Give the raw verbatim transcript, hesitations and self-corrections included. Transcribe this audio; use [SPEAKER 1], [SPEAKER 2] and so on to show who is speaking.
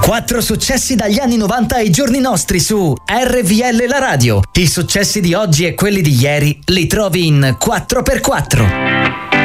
[SPEAKER 1] Quattro successi dagli anni novanta ai giorni nostri su R V L La Radio. I successi di oggi e quelli di ieri li trovi in quattro per quattro.